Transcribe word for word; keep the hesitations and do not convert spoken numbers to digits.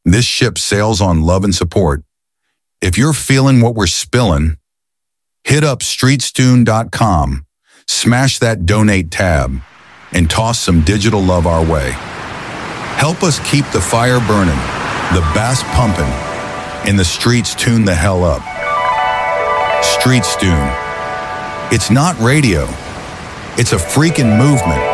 This ship sails on love and support. If you're feeling what we're spilling, hit up streetstune dot com, smash that donate tab, and toss some digital love our way. Help us keep the fire burning, the bass pumping, and the streets tune the hell up. Streets Tune. It's not radio. It's a freaking movement.